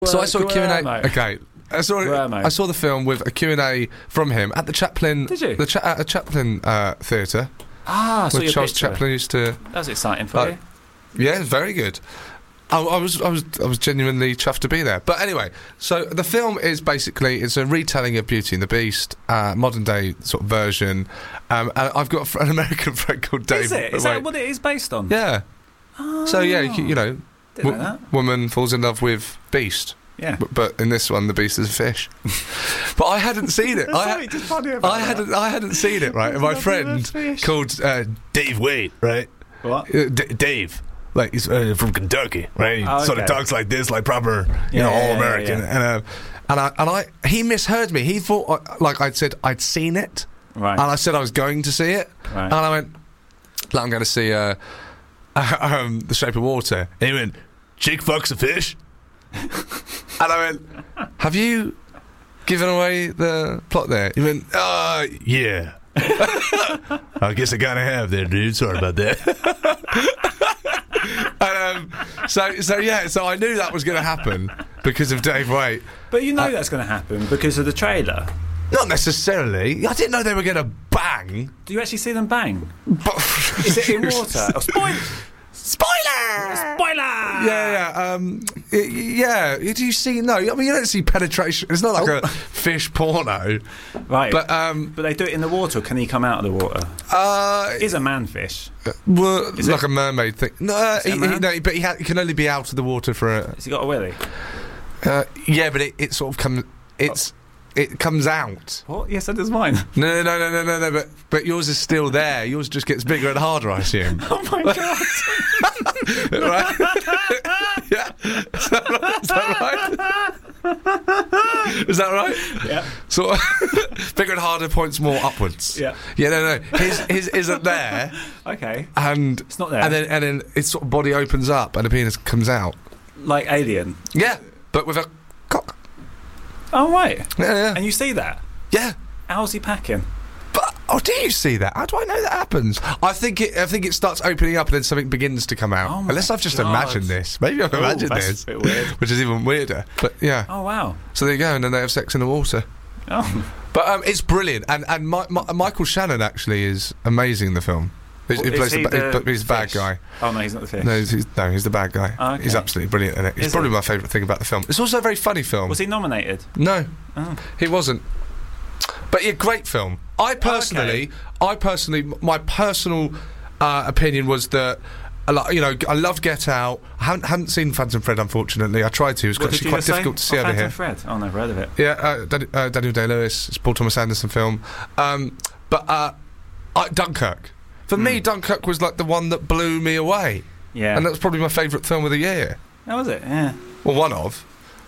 So I saw a Q&A. mate. Okay. I saw the film with a Q&A from him at the Chaplin. Did you? At a Chaplin Theatre. Ah, so where Charles Chaplin used to. That was exciting for you. Yeah, it was very good. I was genuinely chuffed to be there. But anyway, so the film is basically, it's a retelling of Beauty and the Beast, modern day sort of version. And I've got an American friend called Dave. Is it? Is that what it is based on? Yeah. Oh. So yeah, you know, Didn't know that. woman falls in love with Beast. Yeah. But in this one, the Beast is a fish. But I hadn't seen it. I hadn't seen it, right? And my friend called Dave Wade, right? What? Dave. Like, he's from Kentucky, right? He sort of talks like this, like proper, all American. Yeah. And he misheard me. He thought, like I'd said, I'd seen it. Right. And I said I was going to see it. Right. And I went, like, I'm going to see The Shape of Water. And he went, chick fucks a fish? And I went, have you given away the plot there? He went, yeah. I guess I kind of have there, dude. Sorry about that. And, so I knew that was going to happen because of Dave Waite. But you know that's going to happen because of the trailer. Not necessarily. I didn't know they were going to bang. Do you actually see them bang? But Is it in water? Oh, Spoiler! Spoiler! Yeah. Do you see? No, I mean you don't see penetration. It's not like a fish porno, right? But they do it in the water. Or can he come out of the water? Is a manfish? Well, like a mermaid thing. No, but he can only be out of the water for a. Has he got a willy? Yeah, but it sort of comes. It comes out. What? Yes, that is mine. No. But yours is still there. Yours just gets bigger and harder, I assume. Oh my god! Right? Yeah. Is that right? Is that right? Yeah. Sort of bigger and harder points more upwards. Yeah. Yeah. No. His isn't there. Okay. And it's not there. And then its sort of body opens up and the penis comes out. Like Alien. Yeah, but with a cock. Oh right. Yeah. And you see that? Yeah. How's he packing? But do you see that? How do I know that happens? I think it starts opening up and then something begins to come out. Unless I've just imagined this. Maybe I've imagined this. A bit weird. Which is even weirder. But yeah. Oh wow. So there you go, and then they have sex in the water. Oh. But it's brilliant, and Michael Shannon actually is amazing in the film. He plays he's the bad guy. Oh no, he's not the fish. No, he's the bad guy. Oh, okay. He's absolutely brilliant in it. It's probably my favourite thing about the film. It's also a very funny film. Was he nominated? No, he wasn't. But yeah, great film. My personal opinion was that, I loved Get Out. I hadn't seen Phantom Thread, unfortunately. I tried to. It was actually quite difficult to see over here. Phantom Thread? Oh, never heard of it. Yeah, Daniel Day-Lewis. It's a Paul Thomas Anderson film. But Dunkirk. For me, Dunkirk was like the one that blew me away. Yeah. And that was probably my favourite film of the year. That was it, yeah. Well, one of.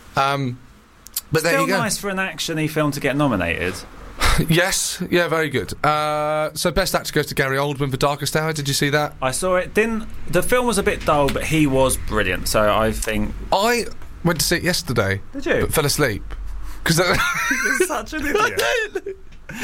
But still there you go. Nice for an action-y film to get nominated. Yes, yeah, very good. So Best Actor goes to Gary Oldman for Darkest Hour. Did you see that? I saw it. The film was a bit dull, but he was brilliant. So I think I went to see it yesterday. Did you? But fell asleep because you're such an idiot.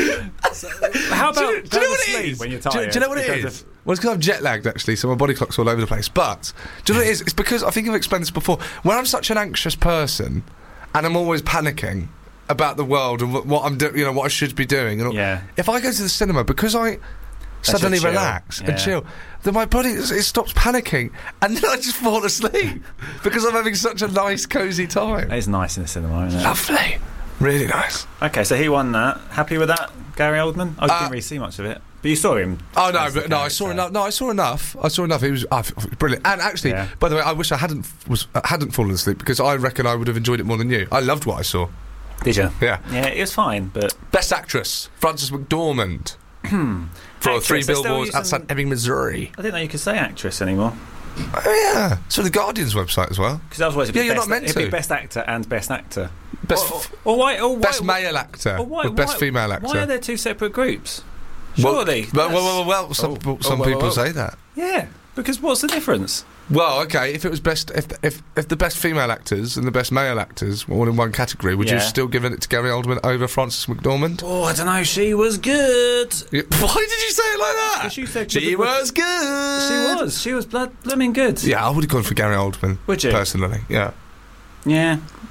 How about going to sleep when you're tired? Do you know what it is? Well, it's because I'm jet lagged actually, so my body clock's all over the place. But do you know what it is? It's because I think I've explained this before. When I'm such an anxious person, and I'm always panicking about the world and what I'm doing, what I should be doing. And if I go to the cinema, because I suddenly relax and chill, then my body it stops panicking, and then I just fall asleep because I'm having such a nice, cosy time. It's nice in the cinema, isn't it? Lovely, really nice. Okay, so he won that. Happy with that, Gary Oldman? I didn't really see much of it, but you saw him. Oh no, but no, I saw enough. No, I saw enough. He was brilliant. And actually, by the way, I wish I hadn't fallen asleep because I reckon I would have enjoyed it more than you. I loved what I saw. Did you? Yeah. Yeah, it was fine, but... Best Actress, Frances McDormand. For 3 Billboards outside Ebbing, Missouri. I didn't know you could say actress anymore. Oh, yeah. So the Guardian's website as well. Because otherwise you're not meant to. It'd be Best Actor and Best Actor. Best Male Actor with Best Female Actor. Why are there two separate groups? Surely. Well, some people say that. Yeah, because what's the difference? Well, okay, if it was best, if the best female actors and the best male actors were all in one category, would you have still given it to Gary Oldman over Frances McDormand? Oh, I don't know. She was good. Yeah, why did you say it like that? Because you said she was good. She was blooming good. Yeah, I would have gone for Gary Oldman. Would you? Personally, yeah. Yeah.